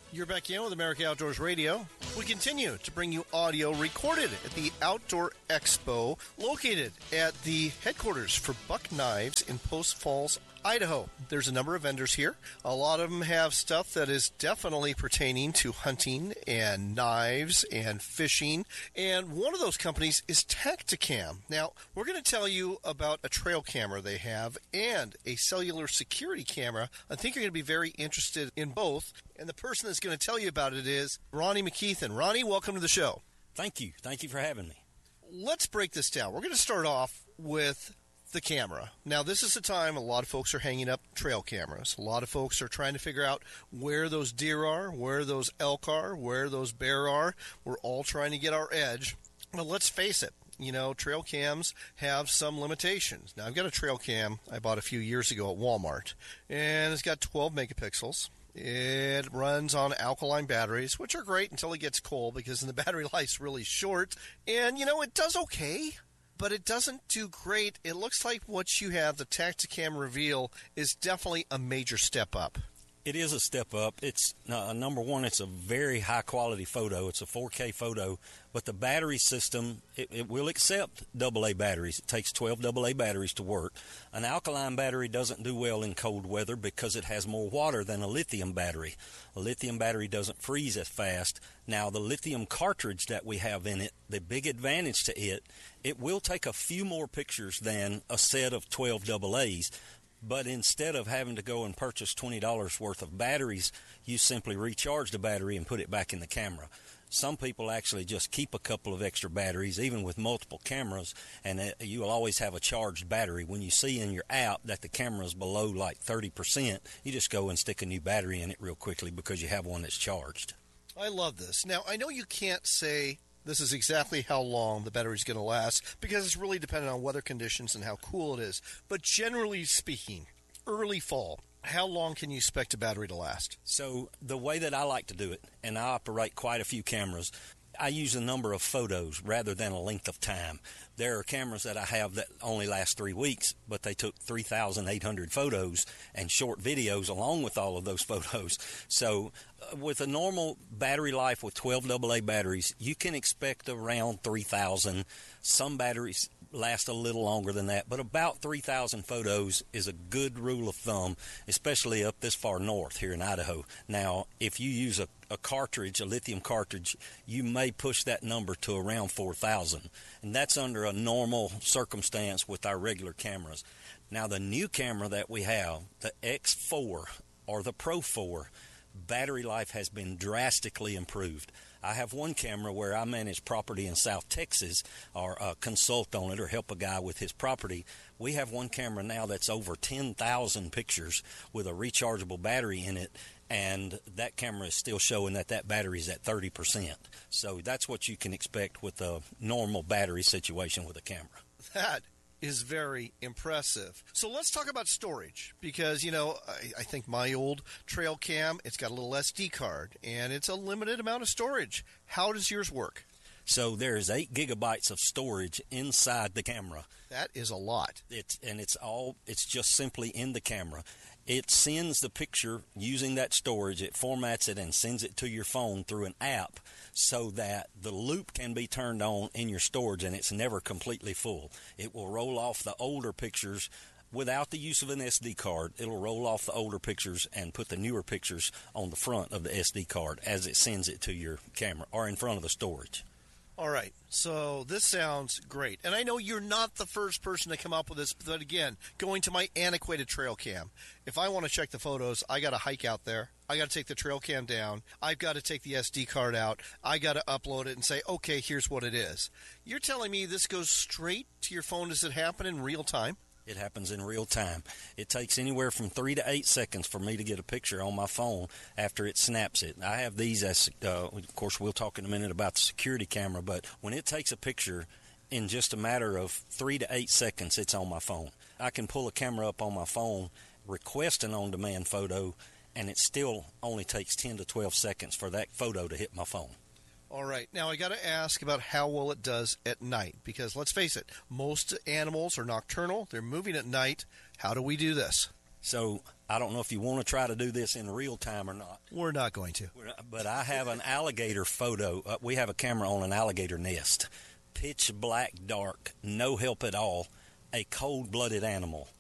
You're back in with America Outdoors Radio. We continue to bring you audio recorded at the Outdoor Expo, located at the headquarters for Buck Knives in Post Falls, Idaho. There's a number of vendors here. A lot of them have stuff that is definitely pertaining to hunting and knives and fishing. And one of those companies is Tactacam. Now, we're going to tell you about a trail camera they have and a cellular security camera. I think you're going to be very interested in both. And the person that's going to tell you about it is Ronnie McKeithen. Ronnie, welcome to the show. Thank you. Thank you for having me. Let's break this down. We're going to start off with the camera. Now, this is the time a lot of folks are hanging up trail cameras. A lot of folks are trying to figure out where those deer are, where those elk are, where those bear are. We're all trying to get our edge. But let's face it. You know, trail cams have some limitations. Now, I've got a trail cam I bought a few years ago at Walmart, and it's got 12 megapixels. It runs on alkaline batteries, which are great until it gets cold because the battery life's really short. And, you know, it does okay, but it doesn't do great. It looks like what you have, the Tactacam Reveal, is definitely a major step up. It is a step up. It's number one, it's a very high quality photo. It's a 4K photo, but the battery system, it will accept AA batteries. It takes 12 AA batteries to work. An alkaline battery doesn't do well in cold weather because it has more water than a lithium battery. A lithium battery doesn't freeze as fast. Now, the lithium cartridge that we have in it, the big advantage to it, it will take a few more pictures than a set of 12 AA's. But instead of having to go and purchase $20 worth of batteries, you simply recharge the battery and put it back in the camera. Some people actually just keep a couple of extra batteries, even with multiple cameras, and you will always have a charged battery. When you see in your app that the camera is below like 30%, you just go and stick a new battery in it real quickly because you have one that's charged. I love this. Now, I know you can't say this is exactly how long the battery's going to last because it's really dependent on weather conditions and how cool it is. But generally speaking, early fall, how long can you expect a battery to last? So the way that I like to do it, and I operate quite a few cameras, I use a number of photos rather than a length of time. There are cameras that I have that only last 3 weeks, but they took 3,800 photos and short videos along with all of those photos. So with a normal battery life with 12 AA batteries, you can expect around 3,000. Some batteries last a little longer than that, but about 3,000 photos is a good rule of thumb, especially up this far north here in Idaho. Now, if you use a cartridge, a lithium cartridge, you may push that number to around 4,000, and that's under a normal circumstance with our regular cameras. Now, the new camera that we have, the X4 or the Pro 4, battery life has been drastically improved. I have one camera where I manage property in South Texas, or consult on it or help a guy with his property. We have one camera now that's over 10,000 pictures with a rechargeable battery in it, and that camera is still showing that battery is at 30%. So that's what you can expect with a normal battery situation with a camera. That is very impressive. So let's talk about storage because, you know, I think my old trail cam, it's got a little SD card and it's a limited amount of storage. How does yours work? So there is 8 gigabytes of storage inside the camera. That is a lot. It's just simply in the camera. It sends the picture using that storage. It formats it and sends it to your phone through an app so that the loop can be turned on in your storage and it's never completely full. It will roll off the older pictures without the use of an SD card. It'll roll off the older pictures and put the newer pictures on the front of the SD card as it sends it to your camera or in front of the storage. All right, so this sounds great. And I know you're not the first person to come up with this, but again, going to my antiquated trail cam, if I want to check the photos, I got to hike out there. I got to take the trail cam down. I've got to take the SD card out. I got to upload it and say, okay, here's what it is. You're telling me this goes straight to your phone? Does it happen in real time? It happens in real time. It takes anywhere from 3 to 8 seconds for me to get a picture on my phone after it snaps it. I have these as, of course, we'll talk in a minute about the security camera, but when it takes a picture in just a matter of 3 to 8 seconds, it's on my phone. I can pull a camera up on my phone, request an on-demand photo, and it still only takes 10 to 12 seconds for that photo to hit my phone. All right. Now, I got to ask about how well it does at night, because let's face it, most animals are nocturnal. They're moving at night. How do we do this? So I don't know if you want to try to do this in real time or not. We're not going to. But I have an alligator photo. We have a camera on an alligator nest. Pitch black dark, no help at all, a cold-blooded animal.